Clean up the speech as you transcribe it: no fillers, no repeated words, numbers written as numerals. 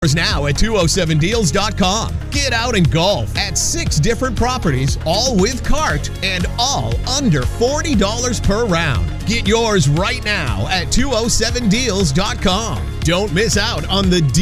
Now at 207deals.com. Get out and golf at 6 different properties, all with cart and all under $40 per round. Get yours right now at 207deals.com. Don't miss out on the